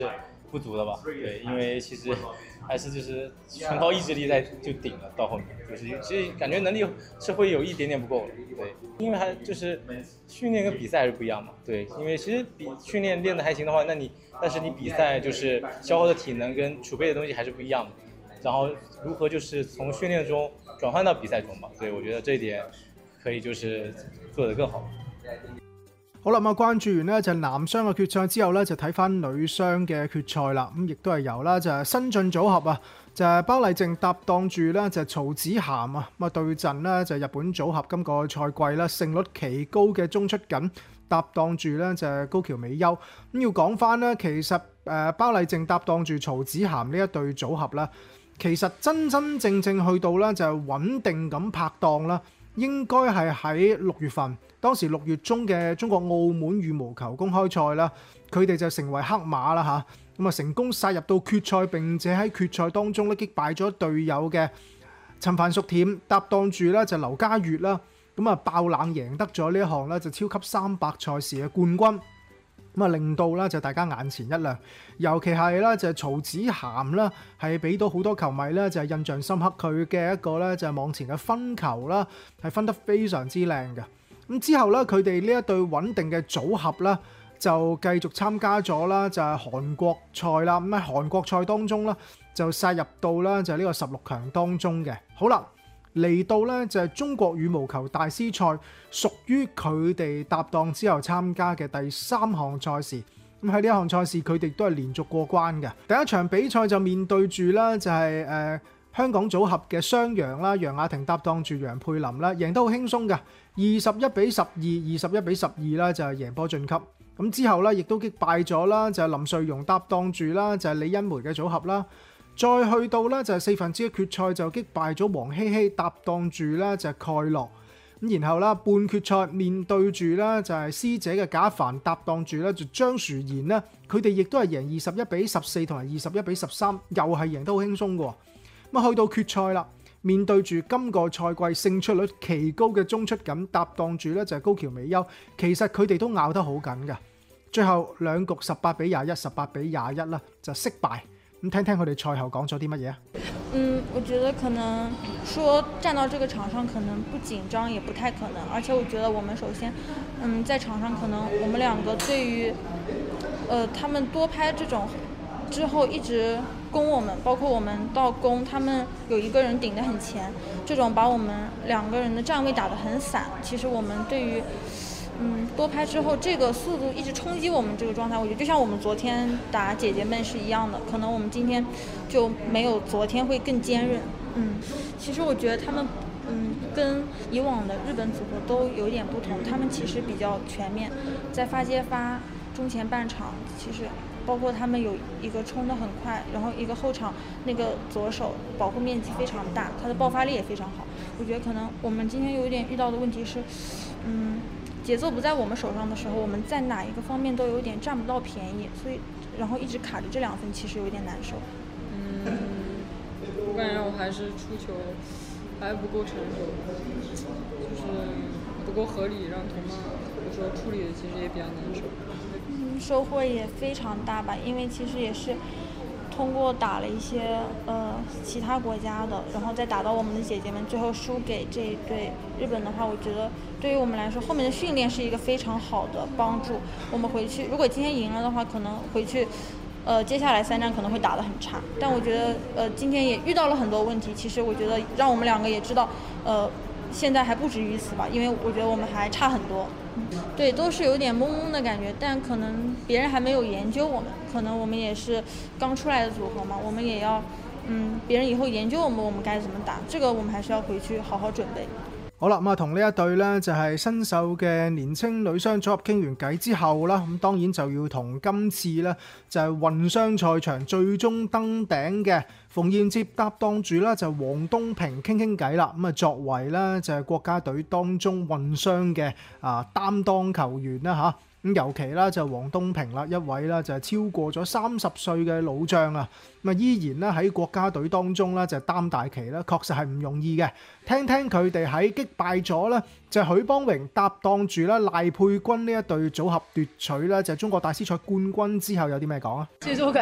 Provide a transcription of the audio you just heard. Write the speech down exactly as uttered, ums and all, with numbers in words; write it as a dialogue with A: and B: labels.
A: 不足的吧？对，因为其实还是就是纯靠意志力在就顶了，到后面就是其实感觉能力是会有一点点不够的。对，因为还就是训练跟比赛还是不一样嘛。对，因为其实比训练练得还行的话，那你但是你比赛就是消耗的体能跟储备的东西还是不一样的。然後如何就是從訓練中轉換到比賽中吧，所以我覺得這一點可以就是做得更好。
B: 好啦，咁啊關注完呢就男雙嘅決賽之後呢，就睇翻女雙嘅決賽啦。咁亦都係由啦就係新晉組合啊，就係包麗靜搭檔住啦就係曹子涵啊，咁啊對陣呢就係日本組合今個賽季啦勝率奇高嘅中出緊搭檔住咧就係高橋美優。咁要講翻呢，其實誒包麗靜搭檔住曹子涵呢一對組合啦，其實真真正正去到咧就係穩定咁拍檔啦。應該係喺六月份，當時六月中嘅中國澳門羽毛球公開賽啦，佢哋就成為黑馬啦嚇，咁啊成功殺入到決賽，並且喺決賽當中咧擊敗咗隊友嘅陳范淑恬，搭檔住咧就劉嘉月啦，咁啊爆冷贏得咗呢一項咧就超級三百賽事嘅冠軍。咁啊，令到咧就大家眼前一亮，尤其係咧就係曹子涵啦，係俾到好多球迷咧就係印象深刻，佢嘅一個咧就係網前嘅分球啦，係分得非常之靚嘅。咁之後咧，佢哋呢一對穩定嘅組合啦，就繼續參加咗啦，就係韓國賽啦。咁喺韓國賽當中啦，就殺入到啦就係呢個十六強當中嘅。好啦。嚟到咧就係中國羽毛球大師賽，屬於佢哋搭檔之後參加嘅第三項賽事。咁喺呢一項賽事，佢哋都係連續過關嘅。第一場比賽就面對住啦，就係誒香港組合嘅雙楊啦，楊雅婷搭檔住楊佩琳啦，贏得好輕鬆嘅，二十一比十二、二十一比十二啦，就係贏波晉級。咁之後咧，亦都擊敗咗啦，就係林瑞蓉搭檔住啦，就係李欣梅嘅組合啦。再去到咧就係四分之一決賽就擊敗咗黃希希搭檔住咧就係蓋洛，咁然後啦半決賽面對住咧就係師姐嘅賈凡搭檔住咧就張殊賢咧，佢哋亦都係贏二十一比十四同埋二十一比十三，又係贏得好輕鬆嘅。咁啊去到決賽啦，面對住今個賽季勝出率奇高嘅中出緊搭檔住咧就係高橋美優，其實佢哋都咬得好緊嘅。最後兩局十八比廿一、十八比廿一啦就惜敗。咁聽聽佢哋賽後講咗啲乜嘢啊？
C: 嗯，我覺得可能說站到這個場上可能不緊張也不太可能，而且我覺得我們首先，嗯，在場上可能我們兩個對於，呃，他們多拍這種之後一直攻我們，包括我們到攻，他們有一個人頂得很前，這種把我們兩個人的站位打得很散，其實我們對於。嗯，多拍之後，這個速度一直衝擊我們這個狀態，我覺得就像我們昨天打姐姐們是一樣的，可能我們今天就沒有昨天會更堅韌。嗯，其實我覺得他們，嗯，跟以往的日本組合都有點不同，他們其實比較全面，在發接發中前半場，其實包括他們有一個衝得很快，然後一個後場那個左手保護面積非常大，他的爆發力也非常好。我覺得可能我們今天有一點遇到的問題是，嗯。節奏不在我們手上的時候，我們在哪一個方面都有點佔不到便宜，所以然後一直卡着這兩分，其實有點難受。
D: 嗯，我感覺我還是出球還不夠成熟，就是不夠合理，讓同伴有時候處理的其實也比較難受。
C: 嗯，收穫也非常大吧，因為其實也是通過打了一些呃其他國家的，然後再打到我們的姐姐們，最後輸給這一對日本的話，我覺得對於我們來說，後面的訓練是一個非常好的幫助。我們回去如果今天贏了的話，可能回去呃接下來三戰可能會打得很差。但我覺得呃今天也遇到了很多問題，其實我覺得讓我們兩個也知道呃現在還不止於此吧，因為我覺得我們還差很多。對，都是有點懵懵的感覺，但可能別人還沒有研究我們，可能我們也是剛出來的組合嘛，我們也要，嗯，別人以後研究我們，我們該怎麼打，這個我們還是要回去好好準備。
B: 好啦，咁啊同呢一對呢，就係新秀嘅年青女雙組合傾完偈之後啦，咁當然就要同今次呢，就係混雙賽場最終登頂嘅馮彥哲搭檔住啦，就係黃東萍傾傾偈啦。咁啊作為呢，就係國家隊當中混雙嘅啊擔當球員啦嚇。 咁尤其啦就黃東萍啦，一位啦就係超過咗三十歲嘅老將啊，咁啊依然咧喺國家隊當中咧就擔大旗啦，確實係唔容易嘅。聽聽佢哋喺擊敗咗咧就係許邦榮搭檔住啦賴佩君呢一隊組合奪取咧就係中國大師賽冠軍之後有啲咩講啊？
D: 其實我感